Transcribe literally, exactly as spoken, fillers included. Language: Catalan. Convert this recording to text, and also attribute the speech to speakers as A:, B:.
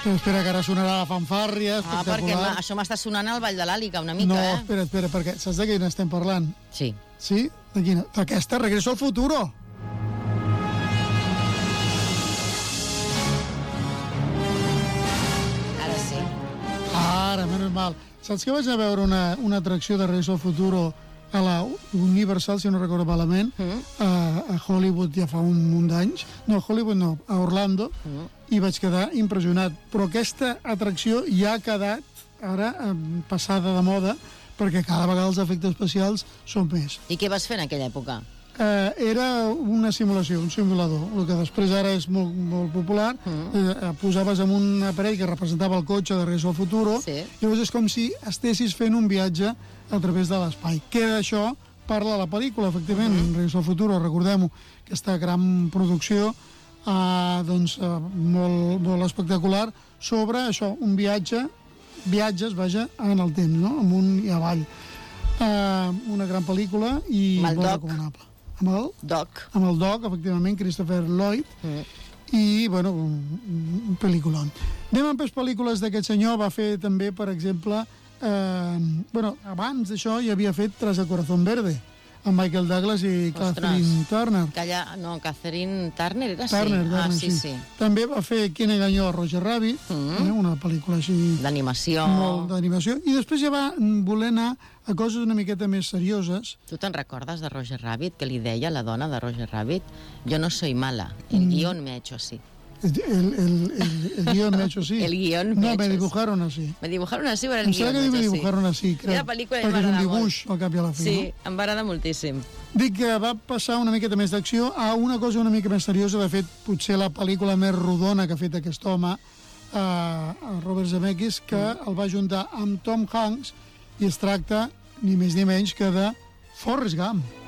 A: Espera, que ara sonarà la fanfàrria,
B: Ah,
A: espectacular.
B: perquè això m'està sonant al Ball de l'Àliga una mica,
A: no,
B: eh?
A: espera, espera, perquè saps de quina estem parlant?
B: Sí.
A: Sí? De quina? D'aquesta, Regreso al Futuro.
B: Ara sí.
A: Ara, menys mal. Saps que vaig a veure una, una atracció de Regreso al Futuro a la Universal, si no recordo malament,
B: Mm.
A: a, a Hollywood ja fa un munt d'anys. No, a Hollywood no, a Orlando,
B: Mm.
A: i vaig quedar impressionat. Però aquesta atracció ja ha quedat ara eh, passada de moda, perquè cada vegada els efectes especials són més.
B: I què vas fer en aquella època?
A: Eh, era una simulació, un simulador, el que després ara és molt, molt popular.
B: Mm.
A: Eh, posaves en un aparell que representava el cotxe de Regreso al Futuro,
B: Sí.
A: llavors és com si estessis fent un viatge a través de l'espai. Que d'això parla la pel·lícula, efectivament, mm. Regreso al Futuro, recordem-ho, aquesta gran producció eh, doncs, eh, molt, molt espectacular sobre això, un viatge, viatges, vaja, en el temps, no? Amunt i avall. Eh, una gran pel·lícula i
B: Amb el
A: molt
B: Doc.
A: recomanable. Amb el,
B: Doc.
A: amb el Doc, efectivament, Christopher Lloyd,
B: Mm.
A: i, bueno, un, un pel·lículon. Anem amb les pel·lícules d'aquest senyor. Va fer també, per exemple, eh, bueno, abans d'això ja havia fet Tras el corazón verde, amb Michael Douglas i Kathleen Turner.
B: Calla, no, Catherine Turner era
A: Turner,
B: sí.
A: Turner,
B: Ah, sí,
A: sí.
B: sí.
A: També va fer Qui enganyó a Roger Rabbit,
B: Mm.
A: eh, una pel·lícula així
B: D'animació.
A: molt d'animació, i després ja va voler anar a coses una miqueta més serioses.
B: Tu te'n recordes de Roger Rabbit, que li deia la dona de Roger Rabbit? Jo no soy mala, el guión me ha hecho así.
A: El, el, el, el, el guión me ha hecho así.
B: El guión me
A: no,
B: ha hecho
A: me
B: así.
A: dibujaron así.
B: Me dibujaron así, però el
A: Em
B: guión
A: sembla
B: me
A: que
B: ha
A: me
B: hecho así.
A: dibujaron así, crec.
B: Aquella pel·lícula
A: perquè és un
B: m'agradava
A: dibuix, al cap i a la fi.
B: Sí,
A: No?
B: em va agradar moltíssim.
A: Dic que va passar una miqueta més d'acció a una cosa una mica més seriosa. De fet, potser la pel·lícula més rodona que ha fet aquest home, eh, Robert Zemeckis, que el va juntar amb Tom Hanks, i es tracta ni més ni menys que de Forrest Gump.